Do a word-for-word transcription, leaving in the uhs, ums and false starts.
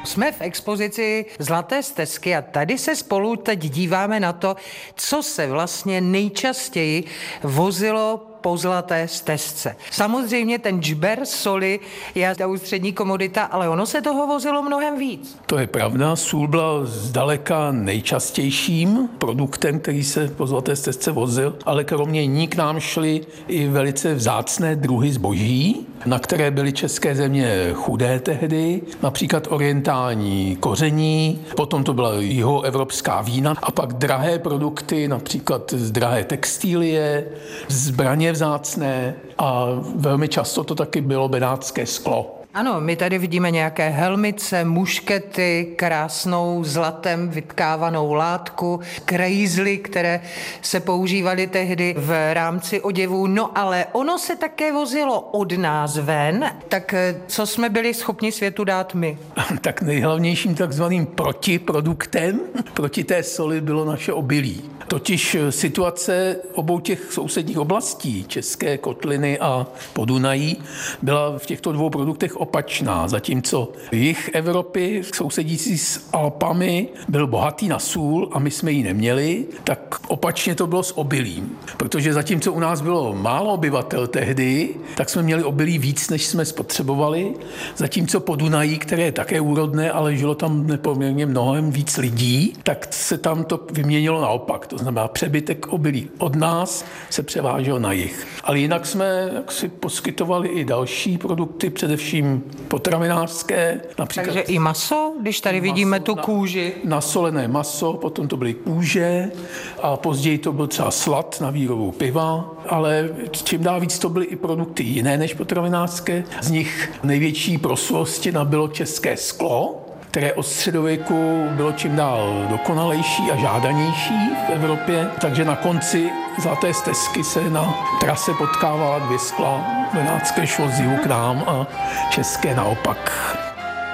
Jsme v expozici Zlaté stezky a tady se spolu teď díváme na to, co se vlastně nejčastěji vozilo po Zlaté stezce. Samozřejmě ten džber soli je ta ústřední komodita, ale ono se toho vozilo mnohem víc. To je pravda, sůl byla zdaleka nejčastějším produktem, který se po Zlaté stezce vozil, ale kromě ní k nám šly i velice vzácné druhy zboží, na které byly české země chudé tehdy, například orientální koření, potom to byla jihoevropská vína a pak drahé produkty, například z drahé textilie, zbraně vzácné a velmi často to taky bylo benátské sklo. Ano, my tady vidíme nějaké helmice, muškety, krásnou zlatem vytkávanou látku, krejzly, které se používaly tehdy v rámci oděvů. No ale ono se také vozilo od nás ven, tak co jsme byli schopni světu dát my? Tak nejhlavnějším takzvaným protiproduktem proti té soli bylo naše obilí. Totiž situace obou těch sousedních oblastí, České kotliny a Podunají, byla v těchto dvou produktech opačná. Zatímco jih Evropy, sousedící s Alpami, byl bohatý na sůl a my jsme ji neměli, tak opačně to bylo s obilím. Protože zatímco u nás bylo málo obyvatel tehdy, tak jsme měli obilí víc, než jsme spotřebovali. Zatímco Podunají, které je také úrodné, ale žilo tam nepoměrně mnohem víc lidí, tak se tam to vyměnilo naopak. To znamená, přebytek obilí od nás se převážel na jih. Ale jinak jsme si poskytovali i další produkty, především potravinářské. Například takže i maso, když tady vidíme tu kůži. Na, nasolené maso, potom to byly kůže a později to byl třeba slad na výrobu piva, ale čím dál víc to byly i produkty jiné než potravinářské. Z nich největší proslosti nabylo české sklo, které od středověku bylo čím dál dokonalejší a žádanější v Evropě. Takže na konci Zlaté stezky se na trase potkávala dvě skla. Benátské šlo z jihu k nám a české naopak.